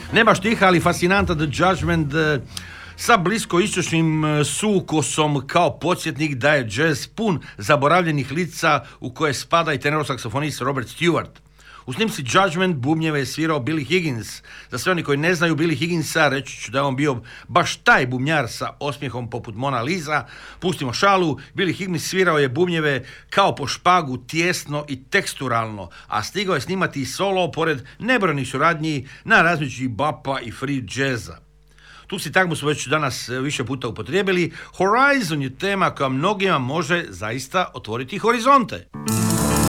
Ne baš tiha, ali fascinantan The Judgment sa bliskoistočnim sukosom kao podsjetnik da je jazz pun zaboravljenih lica u koje spada i tenor-saksofonist Robert Stewart. U snimci Judgment bubnjeve je svirao Billy Higgins. Za sve oni koji ne znaju Billy Higginsa, reći ću da je on bio baš taj bubnjar sa osmijehom poput Mona Lisa. Pustimo šalu, Billy Higgins svirao je bubnjeve kao po špagu, tijesno i teksturalno, a stigao je snimati i solo pored nebrojenih suradnji na različitih bapa i free jazza. Tu sintagmu smo već danas više puta upotrijebili. Horizon je tema koja mnogima može zaista otvoriti horizonte.